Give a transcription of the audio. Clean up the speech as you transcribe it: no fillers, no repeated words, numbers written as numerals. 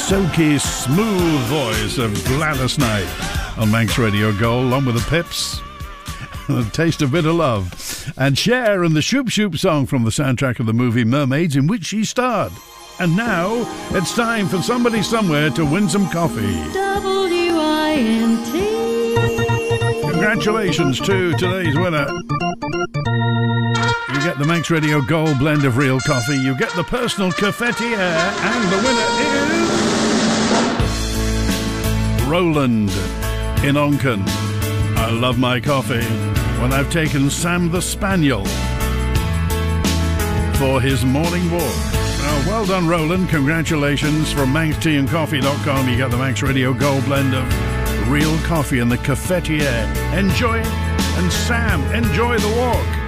silky, smooth voice of Gladys Knight on Manx Radio Gold, along with the Pips. A taste of bitter love. And Cher and the Shoop Shoop song from the soundtrack of the movie Mermaids, in which she starred. And now it's time for somebody somewhere to win some coffee. WINT. Congratulations to today's winner. You get the Manx Radio Gold blend of real coffee. You get the personal cafetiere. And the winner is Roland in Onken. I love my coffee when I've taken Sam the Spaniel for his morning walk. Well done, Roland. Congratulations. From ManxTeaandCoffee.com, you get the Manx Radio Gold blend of real coffee and the cafetiere. Enjoy it. And Sam, enjoy the walk.